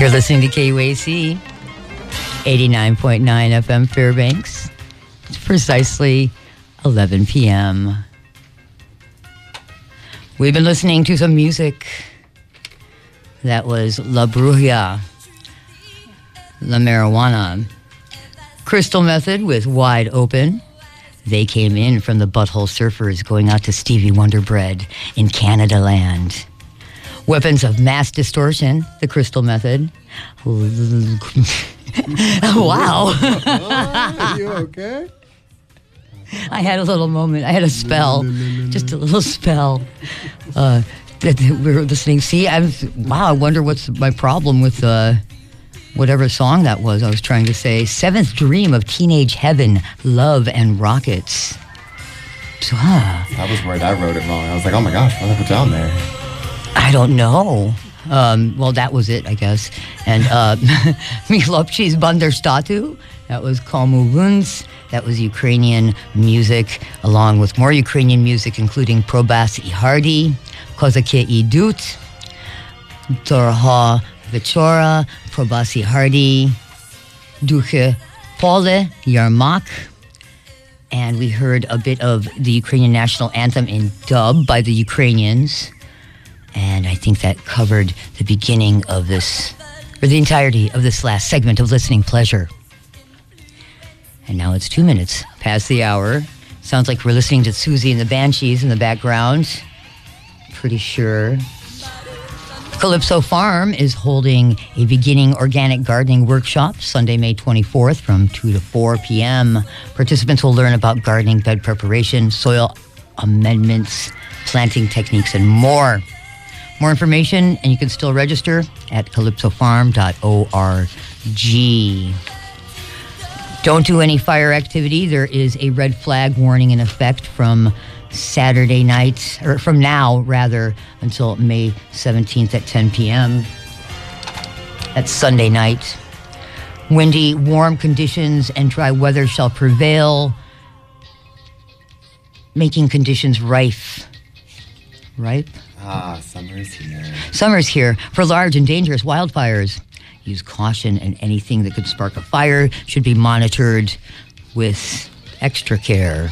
You're listening to KUAC 89.9 FM Fairbanks. It's precisely 11 p.m. We've been listening to some music. That was La Bruja, La Marijuana, Crystal Method with Wide Open. They came in from the Butthole Surfers, going out to Stevie Wonder Bread in Canada Land. Weapons of Mass Distortion, the Crystal Method. Wow. You okay? I had a little moment. I had a spell. Just a little spell. That we were listening. See, wow, I wonder what's my problem with whatever song that was I was trying to say. Seventh Dream of Teenage Heaven, Love and Rockets. That was where I wrote it wrong. I was like, oh my gosh, what did I put down there? I don't know. Well, that was it, I guess. And Milopchi's Banderstatu, that was Komuruns. That was Ukrainian music, along with more Ukrainian music, including Probas Ihardi, Kozake Idut, Dorha Vichora, Probas Ihardi, Duche Pole, Yarmak. And we heard a bit of the Ukrainian national anthem in dub by the Ukrainians. And I think that covered the beginning of this, or the entirety of this last segment of Listening Pleasure. And now it's 2 minutes past the hour. Sounds like we're listening to Susie and the Banshees in the background. Pretty sure. Calypso Farm is holding a beginning organic gardening workshop Sunday, May 24th from 2 to 4 p.m. Participants will learn about gardening, bed preparation, soil amendments, planting techniques, and more. More information, and you can still register at calypsofarm.org. Don't do any fire activity. There is a red flag warning in effect from Saturday night, or from now, rather, until May 17th at 10 p.m. That's Sunday night. Windy, warm conditions and dry weather shall prevail, making conditions rife. Ripe? Summer's here. Summer's here for large and dangerous wildfires. Use caution, and anything that could spark a fire should be monitored with extra care.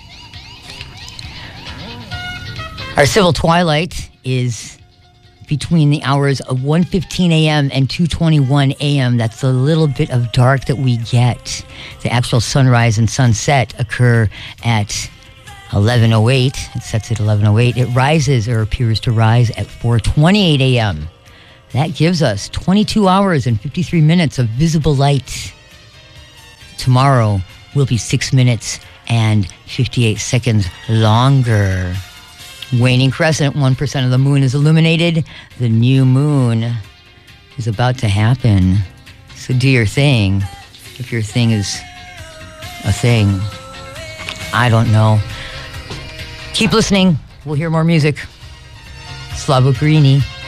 Our civil twilight is between the hours of 1:15 a.m. and 2:21 a.m. That's the little bit of dark that we get. The actual sunrise and sunset occur at 11:08. It sets at 11:08. It rises, or appears to rise, at 4:28 a.m. That gives us 22 hours and 53 minutes of visible light. Tomorrow will be 6 minutes and 58 seconds longer. Waning crescent, 1% of the moon is illuminated. The new moon is about to happen. So do your thing, if your thing is a thing. I don't know. Keep listening. We'll hear more music. Slava Ukraini.